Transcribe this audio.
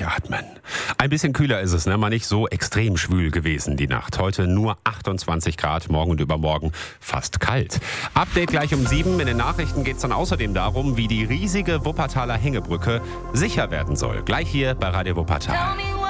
Durchatmen. Ein bisschen kühler ist es, ne? Mal nicht so extrem schwül gewesen die Nacht. Heute nur 28 Grad, morgen und übermorgen fast kalt. Update gleich um 7. In den Nachrichten geht es dann außerdem darum, wie die riesige Wuppertaler Hängebrücke sicher werden soll. Gleich hier bei Radio Wuppertal.